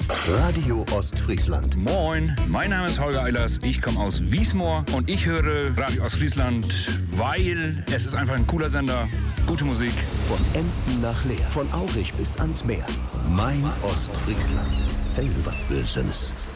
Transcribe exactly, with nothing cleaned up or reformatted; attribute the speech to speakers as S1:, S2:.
S1: Radio Ostfriesland.
S2: Moin, mein Name ist Holger Eilers, ich komme aus Wiesmoor und ich höre Radio Ostfriesland, weil es ist einfach ein cooler Sender, gute Musik.
S1: Von Emden nach Leer, von Aurich bis ans Meer. Mein Ostfriesland. Hey, was Böses.